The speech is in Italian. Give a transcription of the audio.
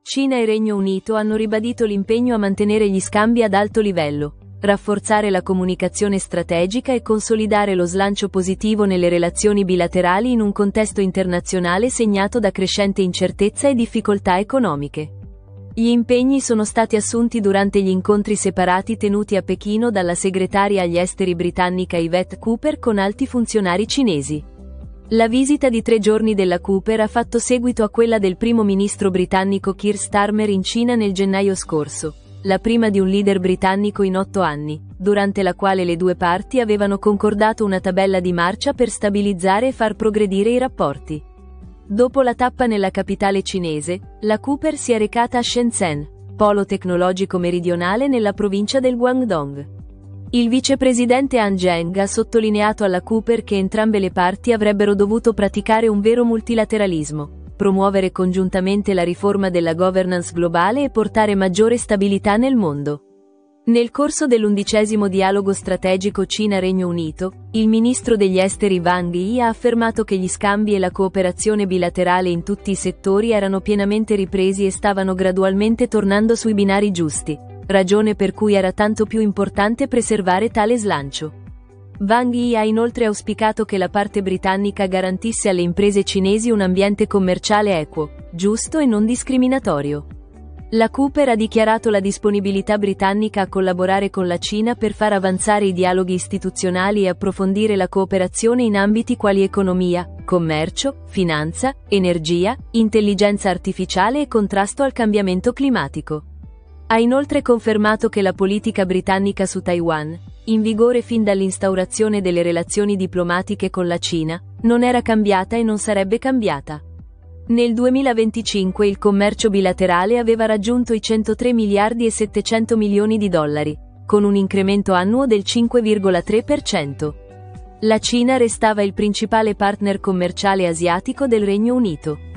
Cina e Regno Unito hanno ribadito l'impegno a mantenere gli scambi ad alto livello, rafforzare la comunicazione strategica e consolidare lo slancio positivo nelle relazioni bilaterali in un contesto internazionale segnato da crescente incertezza e difficoltà economiche. Gli impegni sono stati assunti durante gli incontri separati tenuti a Pechino dalla segretaria agli esteri britannica Yvette Cooper con alti funzionari cinesi. La visita di 3 giorni della Cooper ha fatto seguito a quella del primo ministro britannico Keir Starmer in Cina nel gennaio scorso, la prima di un leader britannico in 8 anni, durante la quale le due parti avevano concordato una tabella di marcia per stabilizzare e far progredire i rapporti. Dopo la tappa nella capitale cinese, la Cooper si è recata a Shenzhen, polo tecnologico meridionale nella provincia del Guangdong. Il vicepresidente Han Zheng ha sottolineato alla Cooper che entrambe le parti avrebbero dovuto praticare un vero multilateralismo, promuovere congiuntamente la riforma della governance globale e portare maggiore stabilità nel mondo. Nel corso dell'11° dialogo strategico Cina-Regno Unito, il ministro degli esteri Wang Yi ha affermato che gli scambi e la cooperazione bilaterale in tutti i settori erano pienamente ripresi e stavano gradualmente tornando sui binari giusti, ragione per cui era tanto più importante preservare tale slancio. Wang Yi ha inoltre auspicato che la parte britannica garantisse alle imprese cinesi un ambiente commerciale equo, giusto e non discriminatorio. La Cooper ha dichiarato la disponibilità britannica a collaborare con la Cina per far avanzare i dialoghi istituzionali e approfondire la cooperazione in ambiti quali economia, commercio, finanza, energia, intelligenza artificiale e contrasto al cambiamento climatico. Ha inoltre confermato che la politica britannica su Taiwan, in vigore fin dall'instaurazione delle relazioni diplomatiche con la Cina, non era cambiata e non sarebbe cambiata. Nel 2025 il commercio bilaterale aveva raggiunto i 103 miliardi e 700 milioni di dollari, con un incremento annuo del 5,3%. La Cina restava il principale partner commerciale asiatico del Regno Unito.